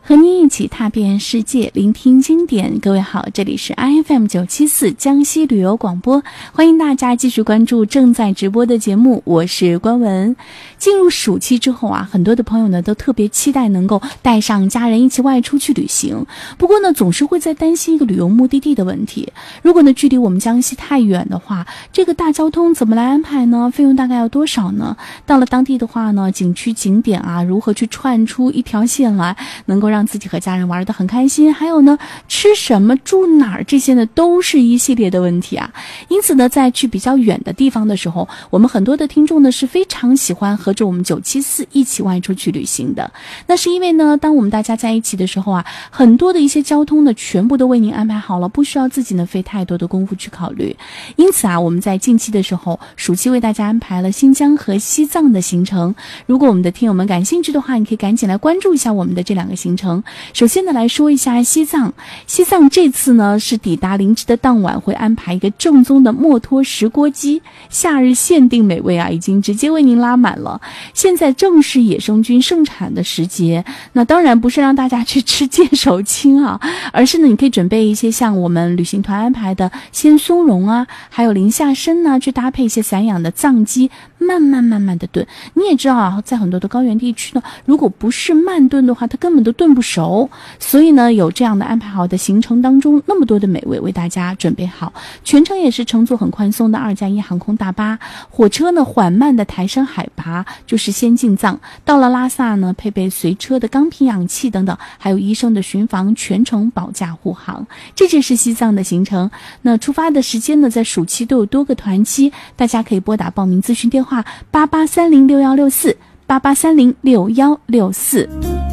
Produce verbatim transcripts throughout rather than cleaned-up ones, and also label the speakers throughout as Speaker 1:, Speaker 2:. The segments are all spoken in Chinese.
Speaker 1: 和您一起踏遍世界，聆听经典。各位好，这里是 I F M 九七四 江西旅游广播，欢迎大家继续关注正在直播的节目，我是关文。进入暑期之后啊，很多的朋友呢都特别期待能够带上家人一起外出去旅行。不过呢，总是会在担心一个旅游目的地的问题。如果呢距离我们江西太远的话，这个大交通怎么来安排呢？费用大概要多少呢？到了当地的话呢，景区景点啊，如何去串出一条线来，能够让让自己和家人玩得很开心，还有呢，吃什么住哪儿，这些呢都是一系列的问题啊。因此呢，在去比较远的地方的时候，我们很多的听众呢是非常喜欢和着我们九七四一起外出去旅行的。那是因为呢，当我们大家在一起的时候啊，很多的一些交通呢全部都为您安排好了，不需要自己呢费太多的功夫去考虑。因此啊，我们在近期的时候，暑期为大家安排了新疆和西藏的行程。如果我们的听友们感兴趣的话，你可以赶紧来关注一下我们的这两个行程。首先呢，来说一下西藏。西藏这次呢是抵达林芝的当晚会安排一个正宗的墨脱石锅鸡，夏日限定美味啊，已经直接为您拉满了。现在正是野生菌盛产的时节，那当然不是让大家去吃剑手青啊，而是呢你可以准备一些像我们旅行团安排的鲜松茸啊，还有临夏参呢，去搭配一些散养的藏鸡，慢慢慢慢的炖。你也知道啊，在很多的高原地区呢，如果不是慢炖的话，它根本都炖不熟。所以呢，有这样的安排好的行程当中，那么多的美味为大家准备好。全程也是乘坐很宽松的二加一航空大巴，火车呢缓慢的抬升海拔，就是先进藏。到了拉萨呢，配备随车的钢瓶氧气等等，还有医生的巡防，全程保驾护航。这就是西藏的行程。那出发的时间呢，在暑期都有多个团期，大家可以拨打报名咨询电话八八三零六幺六四八八三零六幺六四。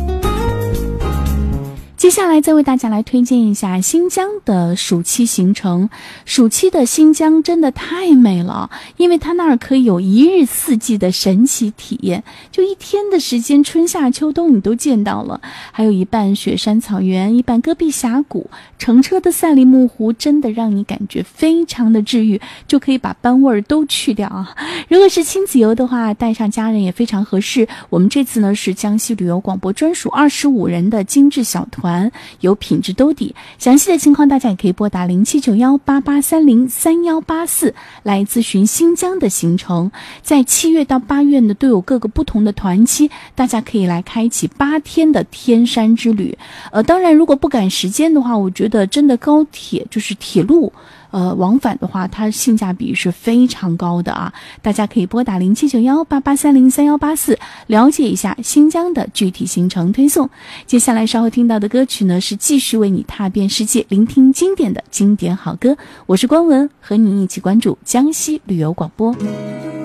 Speaker 1: 接下来再为大家来推荐一下新疆的暑期行程。暑期的新疆真的太美了，因为它那儿可以有一日四季的神奇体验，就一天的时间，春夏秋冬你都见到了。还有一半雪山草原，一半戈壁峡谷，乘车的赛里木湖真的让你感觉非常的治愈，就可以把班味儿都去掉啊。如果是亲子游的话，带上家人也非常合适。我们这次呢是江西旅游广播专属二十五人的精致小团，有品质兜底。详细的情况大家也可以拨打零七九幺八八三零三幺八四来咨询新疆的行程。在七月到八月呢，都有各个不同的团期，大家可以来开启八天的天山之旅。呃，当然如果不赶时间的话，我觉得真的高铁就是铁路呃，往返的话，它性价比是非常高的啊！大家可以拨打零七九幺八八三零三幺八四了解一下新疆的具体行程推送。接下来稍后听到的歌曲呢，是继续为你踏遍世界，聆听经典的经典好歌。我是关文，和你一起关注江西旅游广播。